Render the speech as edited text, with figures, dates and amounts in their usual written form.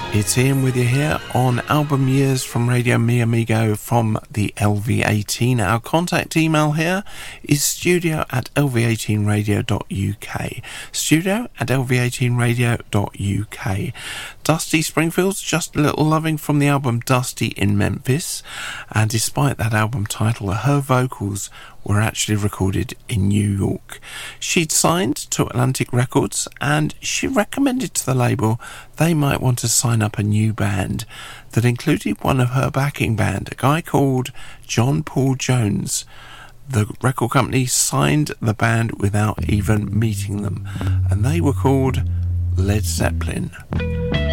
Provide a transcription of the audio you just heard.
It's Ian with you here on Album Years from Radio Mi Amigo from the LV18. Our contact email here is studio@lv18radio.uk. studio@lv18radio.uk. Dusty Springfield's Just a Little Loving from the album Dusty in Memphis. And despite that album title, her vocals were actually recorded in New York. She'd signed to Atlantic Records and she recommended to the label they might want to sign up a new band that included one of her backing band, a guy called John Paul Jones. The record company signed the band without even meeting them, and they were called Led Zeppelin.